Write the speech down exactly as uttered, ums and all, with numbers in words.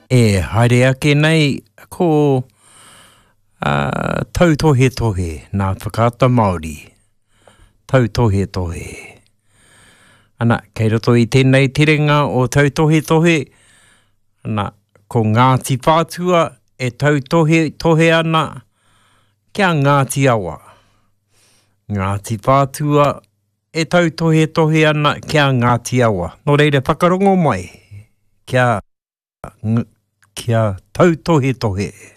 E, haere ake nei, ko uh, tautohe tohe, nā whakaata Māori. Tautohe tohe. Ana, kei roto i tēnei tiringa o tautohe tohe, ana, ko Ngāti Whātua e tautohe tohe ana kia Ngāti Awa. Ngāti Whātua e tautohe tohe ana kia Ngāti Awa. Nō reire whakarongo mai, kia, kia tautohe tohe.